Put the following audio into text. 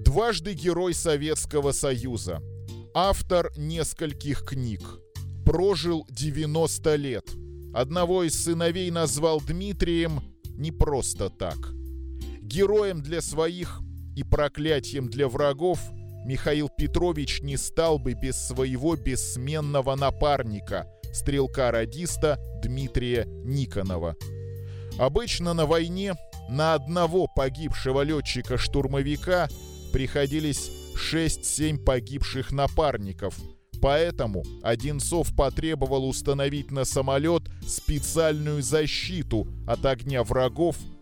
Дважды Герой Советского Союза. Автор нескольких книг. Прожил 90 лет. Одного из сыновей назвал Дмитрием не просто так. Героем для своих и проклятием для врагов Михаил Петрович не стал бы без своего бессменного напарника, стрелка-радиста Дмитрия Никонова. Обычно на войне на одного погибшего летчика-штурмовика приходились 6-7 погибших напарников, поэтому Одинцов потребовал установить на самолет специальную защиту от огня врагов,